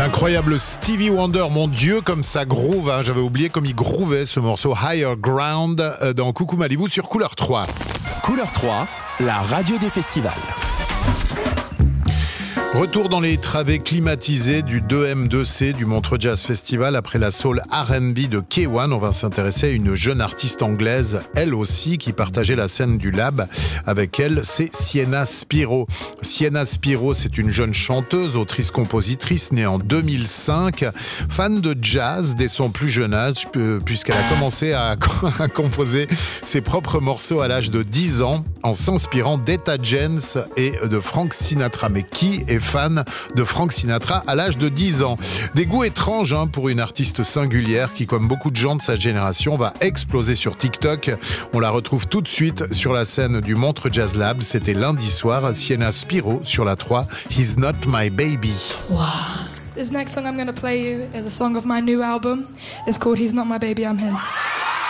Incroyable Stevie Wonder, mon Dieu, comme ça groove, hein. J'avais oublié comme il groovait ce morceau Higher Ground dans Coucou Malibu sur Couleur 3. Couleur 3, la radio des festivals. Retour dans les travées climatisées du 2M2C du Montreux Jazz Festival après la soul R&B de K1. On va s'intéresser à une jeune artiste anglaise, elle aussi, qui partageait la scène du Lab. Avec elle, c'est Sienna Spiro. Sienna Spiro, c'est une jeune chanteuse, autrice-compositrice, née en 2005, fan de jazz dès son plus jeune âge, puisqu'elle a commencé à composer ses propres morceaux à l'âge de 10 ans, en s'inspirant d'Etta James et de Frank Sinatra. Mais qui est fan de Frank Sinatra à l'âge de 10 ans? Des goûts étranges pour une artiste singulière qui, comme beaucoup de gens de sa génération, va exploser sur TikTok. On la retrouve tout de suite sur la scène du Montreux Jazz Lab. C'était lundi soir. Sienna Spiro sur la 3, He's Not My Baby. Wow. This next song I'm going to play you is a song of my new album. It's called He's Not My Baby, I'm His.